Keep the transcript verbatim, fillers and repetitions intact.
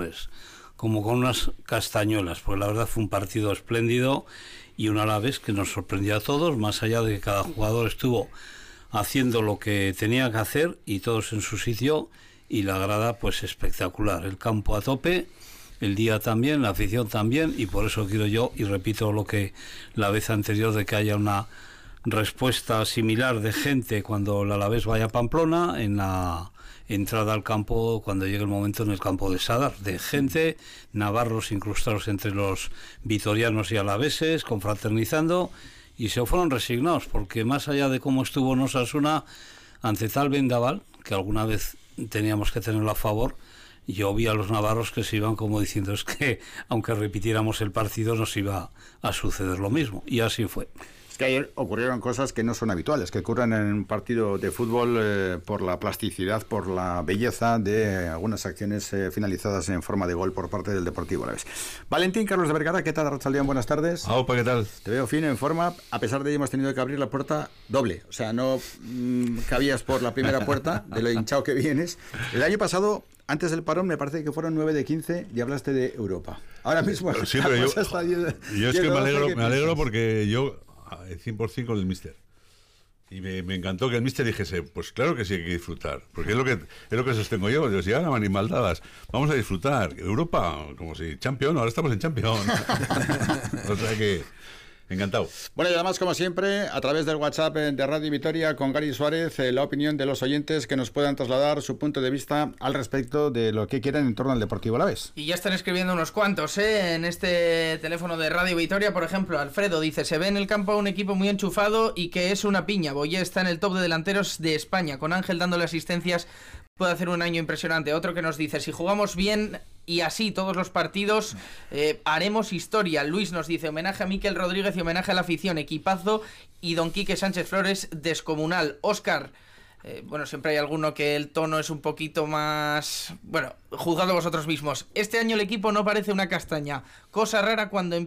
jugadores, como con unas castañuelas, porque la verdad fue un partido espléndido y un Alavés que nos sorprendió a todos, más allá de que cada jugador estuvo haciendo lo que tenía que hacer y todos en su sitio, y la grada pues espectacular, el campo a tope, el día también, la afición también, y por eso quiero yo, y repito lo que la vez anterior, de que haya una respuesta similar de gente cuando el Alavés vaya a Pamplona, en la entrada al campo, cuando llegue el momento en el campo de Sadar, de gente, navarros incrustados entre los vitorianos y alaveses, confraternizando, y se fueron resignados, porque más allá de cómo estuvo en Osasuna, ante tal vendaval, que alguna vez teníamos que tenerlo a favor, yo vi a los navarros que se iban como diciendo, es que aunque repitiéramos el partido nos iba a suceder lo mismo, y así fue. Que ayer ocurrieron cosas que no son habituales, que ocurren en un partido de fútbol eh, por la plasticidad, por la belleza de algunas acciones eh, finalizadas en forma de gol por parte del Deportivo Alavés. Valentín Carlos de Vergara, ¿qué tal, Arratsaldeon? Buenas tardes. Aupa, ¿qué tal? Te veo fino, en forma, a pesar de que hemos tenido que abrir la puerta doble, o sea, no mmm, cabías por la primera puerta, de lo hinchado que vienes. El año pasado, antes del parón, me parece que fueron nueve de quince y hablaste de Europa. Ahora mismo... Sí, pero yo, está diez, yo es que me alegro, que me alegro porque yo... cien por ciento con el míster, y me, me encantó que el míster dijese, pues claro que sí hay que disfrutar, porque es lo que es lo que sostengo yo, yo si ahora van maldadas, vamos a disfrutar Europa, como si Champions, ahora estamos en Champions. O sea que encantado. Bueno, y además, como siempre, a través del WhatsApp de Radio Vitoria con Gary Suárez, eh, la opinión de los oyentes que nos puedan trasladar su punto de vista al respecto de lo que quieran en torno al Deportivo Alavés. Y ya están escribiendo unos cuantos, ¿eh? En este teléfono de Radio Vitoria, por ejemplo, Alfredo dice, se ve en el campo a un equipo muy enchufado y que es una piña. Boyé está en el top de delanteros de España, con Ángel dándole asistencias, puede hacer un año impresionante. Otro que nos dice, si jugamos bien y así todos los partidos, eh, haremos historia. Luis nos dice, homenaje a Miquel Rodríguez y homenaje a la afición, equipazo, y don Quique Sánchez Flores, descomunal. Óscar, eh, bueno, siempre hay alguno que el tono es un poquito más... Bueno, juzgadlo vosotros mismos. Este año el equipo no parece una castaña, cosa rara cuando